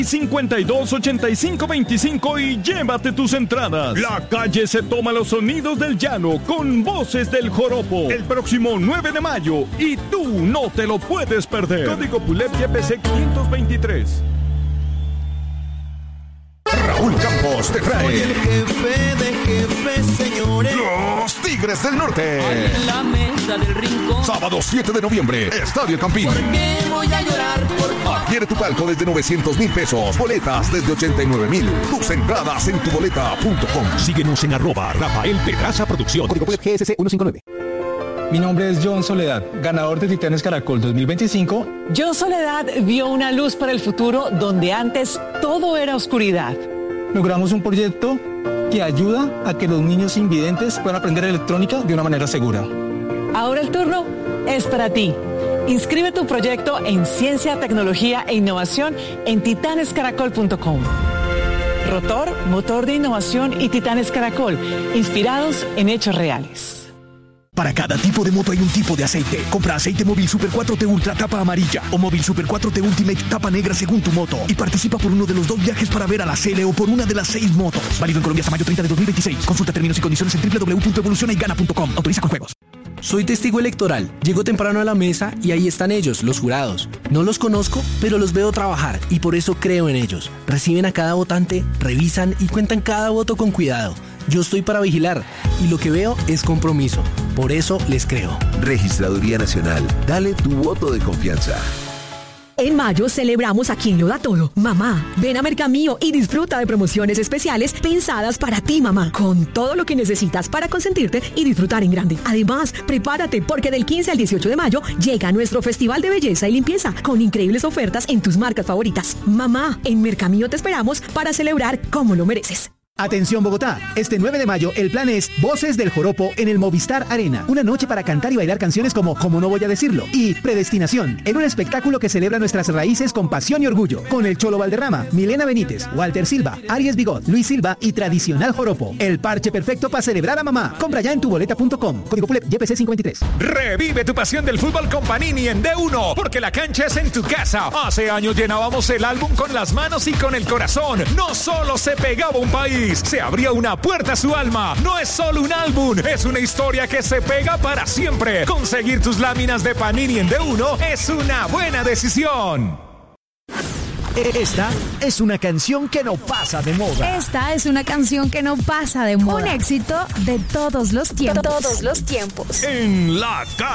528525 y llévate tus entradas. La calle se toma los sonidos del llano con Voces del Joropo el próximo 9 de mayo y tú no te lo puedes perder. Código PULEP YPC 523. Raúl Campos te trae. Soy el jefe de jefes, señores. Los Tigres del Norte. En la mesa del rincón. Sábado 7 de noviembre, Estadio Campín. ¿Por qué voy a llorar por Adquiere tu palco desde 900,000 pesos. Boletas desde 89,000. Tus entradas en tuboleta.com. Síguenos en @Rafael Pedraza Producción. Código PULEP GSC 159. Mi nombre es John Soledad, ganador de Titanes Caracol 2025. John Soledad vio una luz para el futuro donde antes todo era oscuridad. Logramos un proyecto que ayuda a que los niños invidentes puedan aprender electrónica de una manera segura. Ahora el turno es para ti. Inscribe tu proyecto en Ciencia, Tecnología e Innovación en titanescaracol.com. Rotor, motor de innovación y Titanes Caracol, inspirados en hechos reales. Para cada tipo de moto hay un tipo de aceite. Compra aceite Móvil Super 4T Ultra tapa amarilla o Móvil Super 4T Ultimate tapa negra según tu moto. Y participa por uno de los 2 viajes para ver a la Cele o por una de las 6 motos. Válido en Colombia hasta mayo 30 de 2026. Consulta términos y condiciones en www.evolucionaygana.com. Autoriza con juegos. Soy testigo electoral. Llego temprano a la mesa y ahí están ellos, los jurados. No los conozco, pero los veo trabajar y por eso creo en ellos. Reciben a cada votante, revisan y cuentan cada voto con cuidado. Yo estoy para vigilar y lo que veo es compromiso. Por eso les creo. Registraduría Nacional. Dale tu voto de confianza. En mayo celebramos a quien lo da todo. Mamá, ven a Mercamío y disfruta de promociones especiales pensadas para ti, mamá, con todo lo que necesitas para consentirte y disfrutar en grande. Además, prepárate porque del 15 al 18 de mayo llega nuestro Festival de Belleza y Limpieza con increíbles ofertas en tus marcas favoritas. Mamá, en Mercamío te esperamos para celebrar como lo mereces. Atención Bogotá, este 9 de mayo el plan es Voces del Joropo en el Movistar Arena. Una noche para cantar y bailar canciones como Cómo no voy a decirlo y Predestinación, en un espectáculo que celebra nuestras raíces con pasión y orgullo, con el Cholo Valderrama, Milena Benítez, Walter Silva, Aries Bigot, Luis Silva y Tradicional Joropo. El parche perfecto para celebrar a mamá. Compra ya en tuboleta.com. Código PULEP YPC 523. Revive tu pasión del fútbol con Panini en D1, porque la cancha es en tu casa. Hace años llenábamos el álbum con las manos y con el corazón. No solo se pegaba un país, se abría una puerta a su alma. No es solo un álbum, es una historia que se pega para siempre. Conseguir tus láminas de Panini en D1 es una buena decisión. Esta es una canción que no pasa de moda. Esta es una canción que no pasa de moda. Un éxito de todos los tiempos. En la